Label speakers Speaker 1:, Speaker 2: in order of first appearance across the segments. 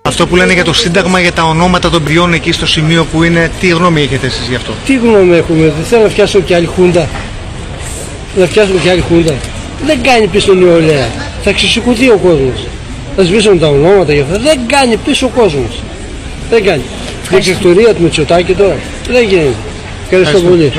Speaker 1: Αυτό που λένε για το Σύνταγμα, για τα ονόματα των πριών εκεί στο σημείο που είναι, τι γνώμη έχετε εσείς γι' αυτό?
Speaker 2: Τι γνώμη έχουμε, δεν θέλω να φτιάσω και άλλη χούντα. Δεν κάνει πίσω νεολαία. Θα ξεσηκωθεί ο κόσμος. Θα σβήσουν τα ονόματα γι' αυτό. Δεν κάνει πίσω ο κόσμος. Δεν κάνει. Δικτατορία του Μητσοτάκη τώρα. Δεν γίνεται. Ευχαριστώ πολύ.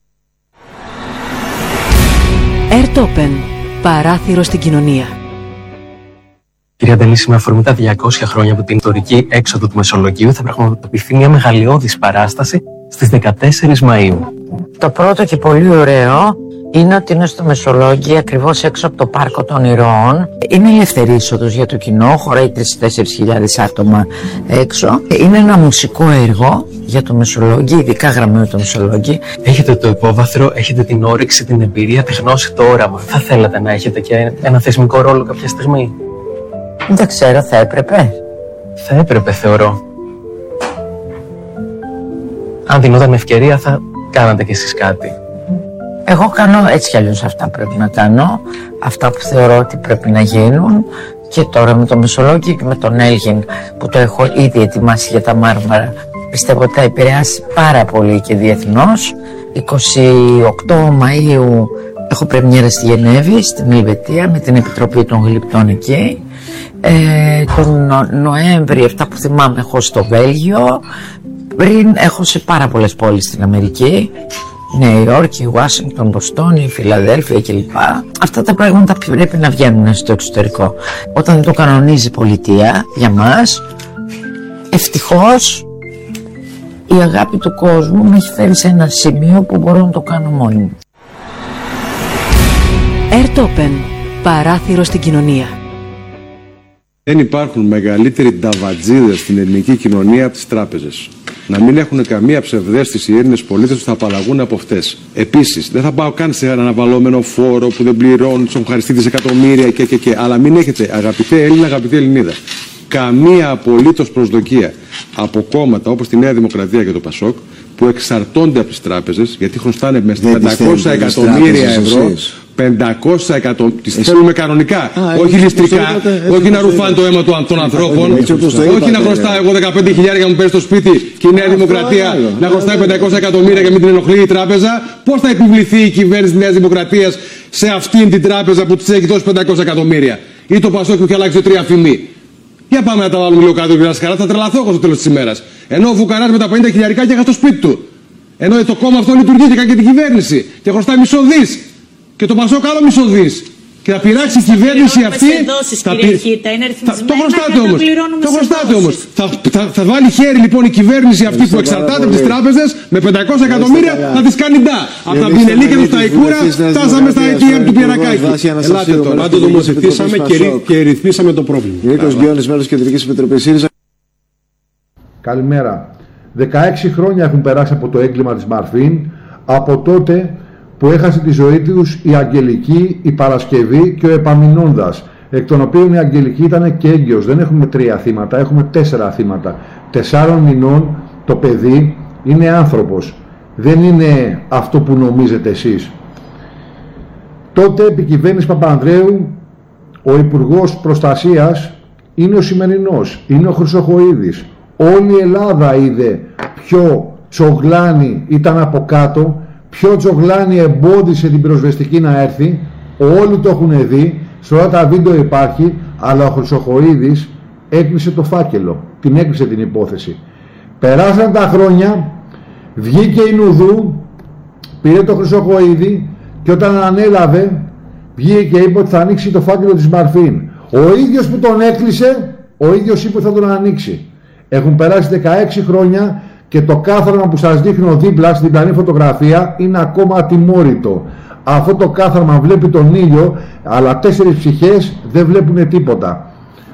Speaker 3: Ερτόπεν. Παράθυρο στην κοινωνία.
Speaker 4: Κυρία Ντελίση, με αφορμή τα 200 χρόνια από την ιστορική έξοδο του Μεσολογγίου, θα πραγματοποιηθεί μια μεγαλειώδης παράσταση στις 14 Μαΐου.
Speaker 5: Το πρώτο και πολύ ωραίο είναι ότι είναι στο Μεσολόγγι, ακριβώς έξω από το Πάρκο των Ηρώων. Είναι ελεύθερη είσοδος για το κοινό, χωράει 3-4 άτομα έξω. Είναι ένα μουσικό έργο για το Μεσολόγγι, ειδικά γραμμένο το Μεσολόγγι.
Speaker 4: Έχετε το υπόβαθρο, έχετε την όρεξη, την εμπειρία, τη γνώση, το όραμα. Θα θέλατε να έχετε και ένα θεσμικό ρόλο κάποια στιγμή?
Speaker 5: Δεν ξέρω, θα έπρεπε.
Speaker 4: Θα έπρεπε, θεωρώ. Αν δινόταν ευκαιρία, θα κάνατε κι εσείς κάτι.
Speaker 5: Εγώ κάνω έτσι κι αλλιώς αυτά που πρέπει να κάνω, αυτά που θεωρώ ότι πρέπει να γίνουν, και τώρα με το Μεσολόγγι και με τον Έλγιν που το έχω ήδη ετοιμάσει για τα Μάρμαρα. Πιστεύω ότι θα επηρεάσει πάρα πολύ και διεθνώς. 28 Μαΐου έχω πρεμιέρα στη Γενέβη, στην Ελβετία, με την Επιτροπή των Γλυπτών εκεί. Τον Νοέμβρη, αυτά που θυμάμαι, έχω στο Βέλγιο. Πριν έχω σε πάρα πολλές πόλεις στην Αμερική, Νέα Υόρκη, Ουάσιγκτον, Μποστόνη, Φιλαδέλφια κλπ. Αυτά τα πράγματα πρέπει να βγαίνουν στο εξωτερικό. Όταν το κανονίζει η πολιτεία για μας, ευτυχώς η αγάπη του κόσμου με έχει φέρει σε ένα σημείο που μπορώ να το κάνω μόνη μου.
Speaker 3: Ερτόπεν. Παράθυρο στην κοινωνία.
Speaker 6: Δεν υπάρχουν μεγαλύτεροι νταβατζίδες στην ελληνική κοινωνία από τις τράπεζες. Να μην έχουν καμία ψευδαίσθηση οι Έλληνες πολίτες που θα απαλλαγούν από αυτές. Επίσης, δεν θα πάω καν σε ένα αναβαλλόμενο φόρο που δεν πληρώνουν, τους έχουν χαριστεί δισεκατομμύρια και. Αλλά μην έχετε, αγαπητέ Έλληνα, αγαπητή Ελληνίδα, καμία απολύτως προσδοκία από κόμματα όπως τη Νέα Δημοκρατία και το Πασόκ, που εξαρτώνται από τις τράπεζες, γιατί χρωστάνε με 500 εκατομμύρια ευρώ. 500 εκατομμύρια. Τις θέλουμε κανονικά. Όχι ληστρικά. Όχι να ρουφάνε το αίμα των ανθρώπων. Όχι να χρωστάω εγώ 15.000 για να μου παίρνει στο σπίτι και η Νέα Δημοκρατία να χρωστάει 500 εκατομμύρια και μην την ενοχλεί η τράπεζα. Πώς θα επιβληθεί η κυβέρνηση της Νέας Δημοκρατίας σε αυτήν την τράπεζα που της έχει δώσει 500 εκατομμύρια? Ή το Πασόκ που έχει αλλάξει 3 φημί? Για πάμε να τα βάλουμε λίγο κάτω, κύριε Σκαρά. Θα τρελαθώ εγώ στο τέλος της ημέρας. Ενώ ο Φουκαράς με τα 50.000 και έχασε το σπίτι του. Ενώ το κόμμα αυτό λειτουργεί και την κυβέρνηση και χρωστάει μισό δις. Και το Πασόκ άλλο μισό δις. Και θα πειράξει η κυβέρνηση αυτή. Το χρωστάτε όμως. Θα βάλει χέρι λοιπόν η κυβέρνηση αυτή που εξαρτάται από τις τράπεζες με 500 εκατομμύρια να τις κάνει ντά. Από τα πινελίκια του στα Ικούρα φτάσαμε στα ATM του Πιερακάκη. Ελάτε τώρα. Αν το νομοθετήσαμε και ρυθμίσαμε το πρόβλημα. Νίκος Γκιόνης, μέλος Κεντρικής Επιτροπής ΣΥΡΙΖΑ.
Speaker 7: Καλημέρα. 16 χρόνια έχουν περάσει από το έγκλημα της Μαρφίν, από τότε που έχασε τη ζωή τους η Αγγελική, η Παρασκευή και ο Επαμεινώντας, εκ των οποίων η Αγγελική ήταν και έγκυος. Δεν έχουμε 3 θύματα, έχουμε 4 θύματα. 4 μηνών το παιδί είναι άνθρωπος, δεν είναι αυτό που νομίζετε εσείς. Τότε επί κυβέρνηση Παπανδρέου ο Υπουργός Προστασίας είναι ο σημερινός, είναι ο Χρυσοχοΐδης. Όλη η Ελλάδα είδε ποιο τσογλάνι ήταν από κάτω, ποιο τσογλάνι εμπόδισε την πυροσβεστική να έρθει. Όλοι το έχουν δει, σε όλα τα βίντεο υπάρχει, αλλά ο Χρυσοχοΐδης έκλεισε το φάκελο, την έκλεισε την υπόθεση. Περάσαν τα χρόνια, βγήκε η Νουδού, πήρε το Χρυσοχοΐδη και όταν ανέλαβε βγήκε και είπε ότι θα ανοίξει το φάκελο της Μαρφίν. Ο ίδιος που τον έκλεισε, ο ίδιος είπε ότι θα τον ανοίξει. Έχουν περάσει 16 χρόνια και το κάθαρμα που σας δείχνω δίπλα στην διπλανή φωτογραφία είναι ακόμα ατιμόρυτο. Αυτό το κάθαρμα βλέπει τον ήλιο, αλλά 4 ψυχές δεν βλέπουν τίποτα.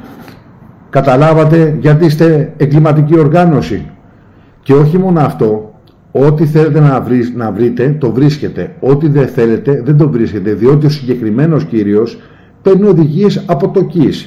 Speaker 7: Καταλάβατε γιατί είστε εγκληματική οργάνωση? Και όχι μόνο αυτό, ό,τι θέλετε να βρείτε το βρίσκετε, ό,τι δεν θέλετε δεν το βρίσκετε, διότι ο συγκεκριμένος κύριος παίρνει οδηγίες από το ΚΙΣ.